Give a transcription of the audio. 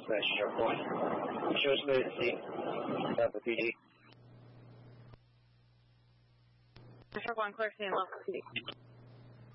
Airport. Show smooth Delta PD. Sharp 1, clear, and local PD.